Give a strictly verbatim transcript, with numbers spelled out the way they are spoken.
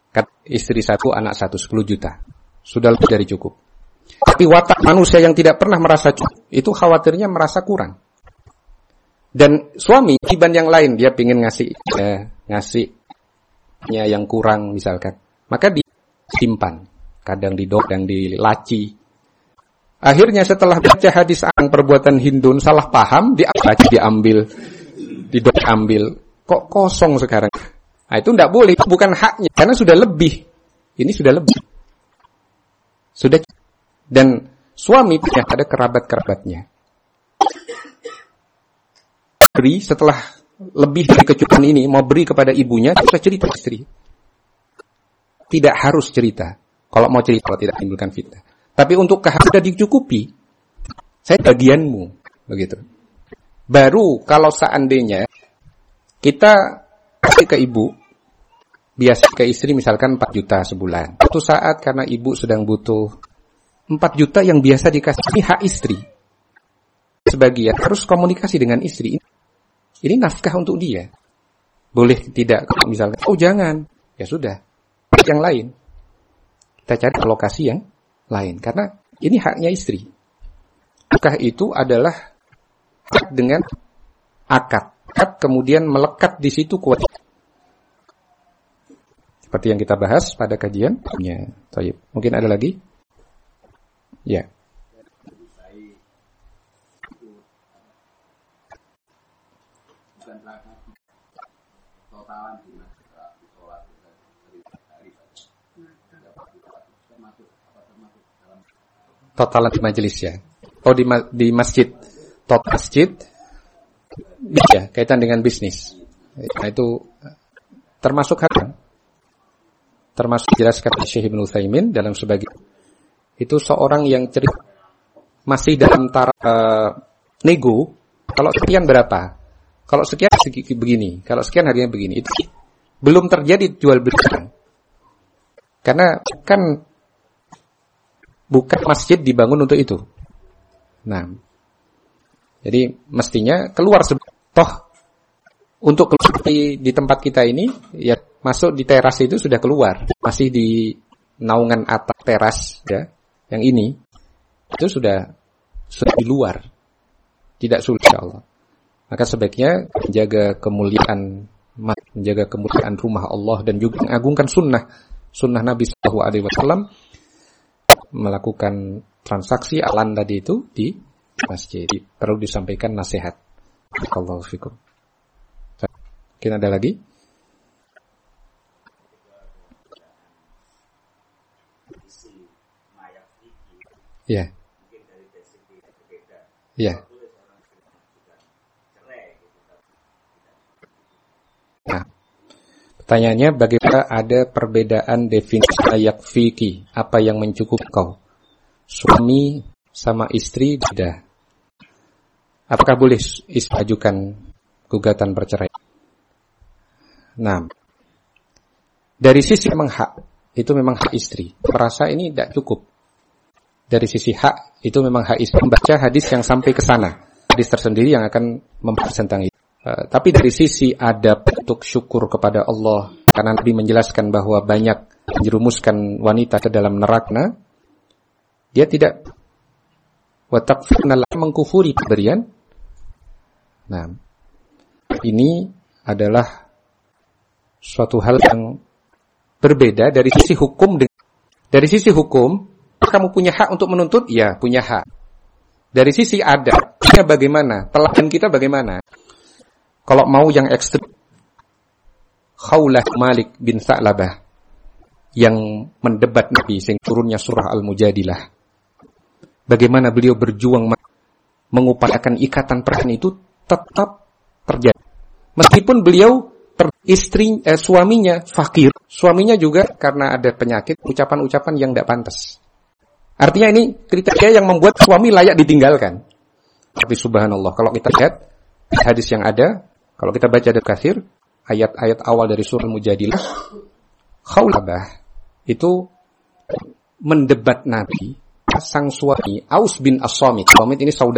Istri satu, anak satu, sepuluh juta. Sudah lebih dari cukup. Tapi watak manusia yang tidak pernah merasa cukup, itu khawatirnya merasa kurang. Dan suami, tiban yang lain, dia ingin ngasih, eh, ngasihnya yang kurang misalkan. Maka disimpan. Kadang didok, kadang dilaci. Akhirnya setelah baca hadis ang perbuatan hindun, salah paham, diambil, diambil, didok ambil. Kok kosong sekarang? Nah, itu tidak boleh, itu bukan haknya, karena sudah lebih. Ini sudah lebih. Sudah. Dan suami punya ada kerabat-kerabatnya. Beri setelah lebih dari kecukupan ini, mau beri kepada ibunya, bisa cerita istri. Tidak harus cerita. Kalau mau cerita, kalau tidak menimbulkan fitnah. Tapi untuk keharusan sudah dicukupi, saya bagianmu, begitu. Baru kalau seandainya kita kasih ke ibu, biasa ke istri misalkan empat juta sebulan. Suatu saat karena ibu sedang butuh empat juta yang biasa dikasih, ini hak istri. Sebagian harus komunikasi dengan istri. Ini nafkah untuk dia. Boleh tidak, misalkan, oh jangan, ya sudah, yang lain. Kita cari lokasi yang lain, karena ini haknya istri. Nafkah itu adalah hak dengan akad. Akad kemudian melekat di situ kuat. Seperti yang kita bahas pada kajian. Ya, tayyib. Mungkin ada lagi? Ya. Totalan di majelis ya. Oh di ma- di masjid. Total masjid. Ya, kaitan dengan bisnis. Nah, itu termasuk haram. Termasuk dijelaskan oleh Syekh Ibnu Utsaimin dalam sebagian. Itu seorang yang cerita masih dalam taraf uh, nego, kalau sekian berapa? Kalau sekian begini, kalau sekian harganya begini. Itu belum terjadi jual beli. Karena kan bukan masjid dibangun untuk itu. Nah, jadi mestinya keluar toh untuk keluar di, di tempat kita ini, ya masuk di teras itu sudah keluar, masih di naungan atap teras ya, yang ini itu sudah sudah di luar, tidak sulit insyaallah. Maka sebaiknya menjaga kemuliaan, menjaga kemuliaan rumah Allah dan juga mengagungkan sunnah sunnah Nabi Sallallahu Alaihi Wasallam, melakukan transaksi alan tadi itu di masjid. Perlu disampaikan nasihat. Barakallahu fikum. Mungkin ada lagi? Ya. Ya. Nah, pertanyaannya bagaimana ada perbedaan definisi layak fikih? Apa yang mencukupi kau? Suami sama istri beda. Apakah boleh istri ajukan gugatan perceraian? Nah, dari sisi memang hak, itu memang hak istri. Merasa ini tidak cukup. Dari sisi hak, itu memang hak istri. Membaca hadis yang sampai ke sana. Hadis tersendiri yang akan membahas tentang itu. Uh, tapi dari sisi adab untuk syukur kepada Allah, karena Nabi menjelaskan bahwa banyak menjerumuskan wanita ke dalam neraka, dia tidak watakfirna mengkufuri pemberian. Nah, ini adalah suatu hal yang berbeda dari sisi hukum. Dari sisi hukum, kamu punya hak untuk menuntut? Ya, punya hak. Dari sisi adabnya bagaimana? Teladan kita bagaimana? Kalau mau yang ekstrim, Khawlah Malik bin Sa'labah yang mendebat Nabi sehingga turunnya surah Al-Mujadilah. Bagaimana beliau berjuang mengupayakan ikatan pernikahan itu tetap terjadi. Meskipun beliau ter- istri eh, suaminya fakir, suaminya juga karena ada penyakit, ucapan-ucapan yang tidak pantas. Artinya ini kriteria yang membuat suami layak ditinggalkan. Tapi subhanallah, kalau kita lihat hadis yang ada, kalau kita baca dari Katsir, ayat-ayat awal dari surah Al-Mujadilah, Khawlabah itu mendebat Nabi, sang suami Aus bin As-Samit. As-Samit ini saudara